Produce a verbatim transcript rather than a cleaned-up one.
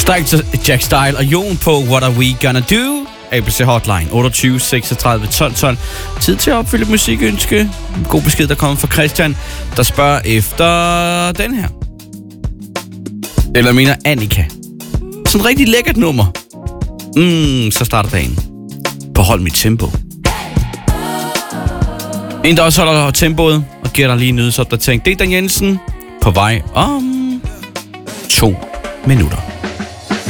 Stærkt Jack Style og Jon på What Are We Gonna Do? A B C Hotline otteogtyve seksogtredive tolv tolv. Tid til at opfylde et musikønske. God besked, der kommer fra Christian, der spørger efter den her. Eller mener Annika. Sådan et rigtig lækkert nummer. Mm, så starter dagen. På hold mit tempo. En, der også holder tempoet og giver dig lige en nyhedsopdatering. Det er Dan Jensen på vej om to minutter.